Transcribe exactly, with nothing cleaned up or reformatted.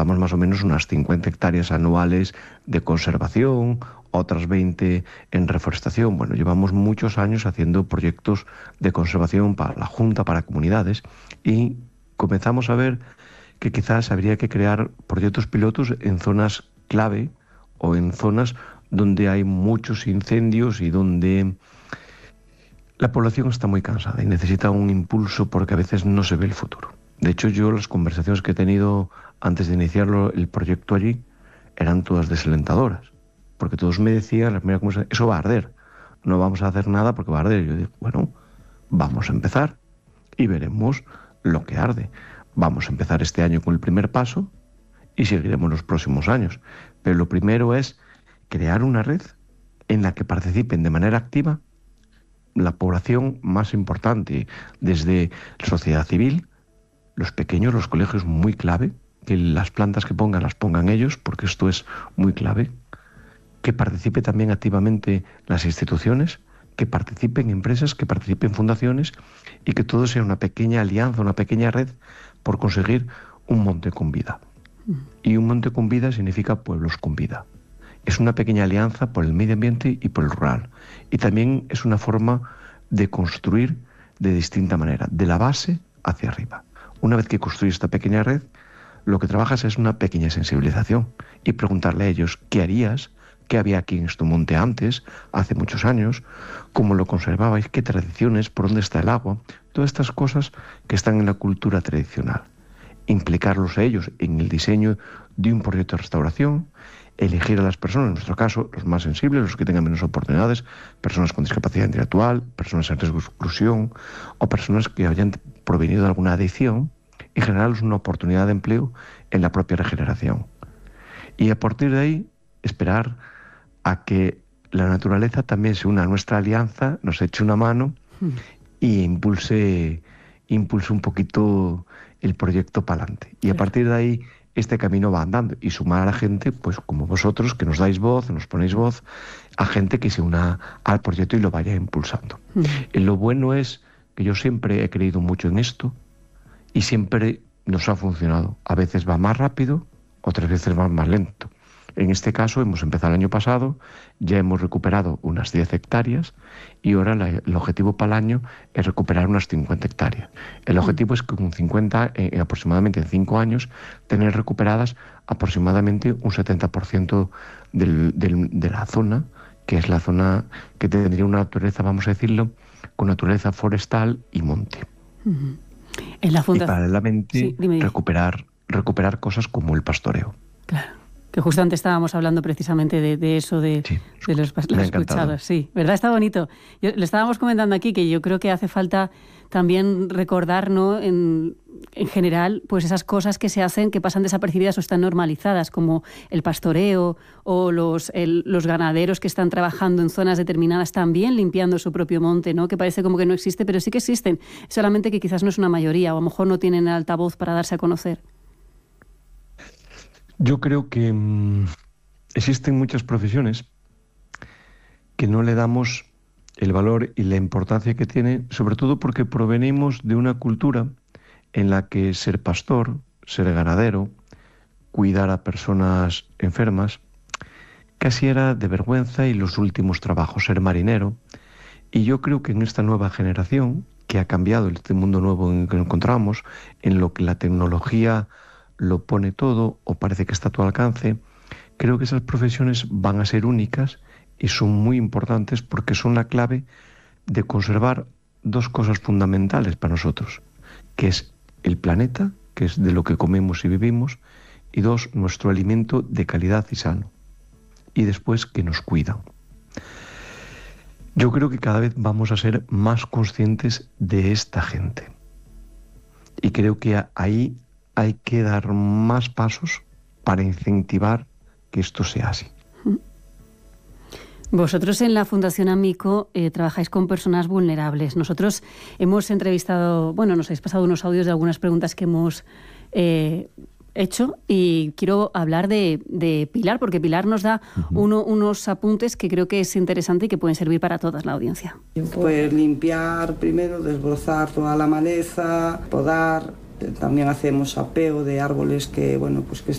tardamos más o menos unas cincuenta hectáreas anuales de conservación, otras veinte en reforestación. Bueno, llevamos muchos años haciendo proyectos de conservación para la Junta, para comunidades, y comenzamos a ver que quizás habría que crear proyectos pilotos en zonas clave o en zonas donde hay muchos incendios y donde la población está muy cansada y necesita un impulso porque a veces no se ve el futuro. De hecho, yo las conversaciones que he tenido antes de iniciarlo el proyecto allí eran todas desalentadoras, porque todos me decían, la primera conversación, eso va a arder, no vamos a hacer nada porque va a arder. Y yo digo, bueno, vamos a empezar y veremos lo que arde. Vamos a empezar este año con el primer paso y seguiremos los próximos años. Pero lo primero es crear una red en la que participen de manera activa la población más importante, desde la sociedad civil, los pequeños, los colegios, muy clave, que las plantas que pongan las pongan ellos, porque esto es muy clave, que participe también activamente las instituciones, que participen empresas, que participen fundaciones y que todo sea una pequeña alianza, una pequeña red por conseguir un monte con vida. Y un monte con vida significa pueblos con vida. Es una pequeña alianza por el medio ambiente y por el rural. Y también es una forma de construir de distinta manera, de la base hacia arriba. Una vez que construyes esta pequeña red, lo que trabajas es una pequeña sensibilización y preguntarle a ellos qué harías, qué había aquí en este monte antes, hace muchos años, cómo lo conservabais, qué tradiciones, por dónde está el agua, todas estas cosas que están en la cultura tradicional. Implicarlos a ellos en el diseño de un proyecto de restauración, elegir a las personas, en nuestro caso, los más sensibles, los que tengan menos oportunidades, personas con discapacidad intelectual, personas en riesgo de exclusión o personas que hayan provenido de alguna adicción y generarles una oportunidad de empleo en la propia regeneración. Y a partir de ahí, esperar a que la naturaleza también se una a nuestra alianza, nos eche una mano y impulse, impulse un poquito el proyecto para adelante. Y a partir de ahí este camino va andando y sumar a la gente, pues como vosotros, que nos dais voz, nos ponéis voz, a gente que se una al proyecto y lo vaya impulsando. Mm. Y lo bueno es que yo siempre he creído mucho en esto y siempre nos ha funcionado. A veces va más rápido, otras veces va más lento. En este caso hemos empezado el año pasado, ya hemos recuperado unas diez hectáreas y ahora la, el objetivo para el año es recuperar unas cincuenta hectáreas. El objetivo es que con cincuenta, eh, aproximadamente en cinco años, tener recuperadas aproximadamente un setenta por ciento del, del, de la zona, que es la zona que tendría una naturaleza, vamos a decirlo, con naturaleza forestal y monte. Uh-huh. En la fundación... Y paralelamente sí, dime, dime. recuperar, recuperar cosas como el pastoreo. Claro. Que justo antes estábamos hablando precisamente de, de eso, de, sí, de los, las escuchadas. Sí, ¿verdad? Está bonito. Yo, le estábamos comentando aquí que yo creo que hace falta también recordar, ¿no? En, en general, pues esas cosas que se hacen que pasan desapercibidas o están normalizadas, como el pastoreo o los, el, los ganaderos que están trabajando en zonas determinadas también limpiando su propio monte, ¿no? Que parece como que no existe, pero sí que existen. Solamente que quizás no es una mayoría o a lo mejor no tienen altavoz para darse a conocer. Yo creo que mmm, existen muchas profesiones que no le damos el valor y la importancia que tiene, sobre todo porque provenimos de una cultura en la que ser pastor, ser ganadero, cuidar a personas enfermas, casi era de vergüenza y los últimos trabajos, ser marinero. Y yo creo que en esta nueva generación, que ha cambiado este mundo nuevo en el que nos encontramos, en lo que la tecnología lo pone todo o parece que está a tu alcance, creo que esas profesiones van a ser únicas y son muy importantes porque son la clave de conservar dos cosas fundamentales para nosotros, que es el planeta, que es de lo que comemos y vivimos, y dos, nuestro alimento de calidad y sano, y después que nos cuidan. Yo creo que cada vez vamos a ser más conscientes de esta gente y creo que ahí hay que dar más pasos para incentivar que esto sea así. Vosotros en la Fundación Amico eh, trabajáis con personas vulnerables. Nosotros hemos entrevistado, bueno, nos habéis pasado unos audios de algunas preguntas que hemos eh, hecho y quiero hablar de, de Pilar, porque Pilar nos da uh-huh. uno, unos apuntes que creo que es interesante y que pueden servir para toda la audiencia. Pues limpiar primero, desbrozar toda la maleza, podar. También hacemos apeo de árboles que, bueno, pues que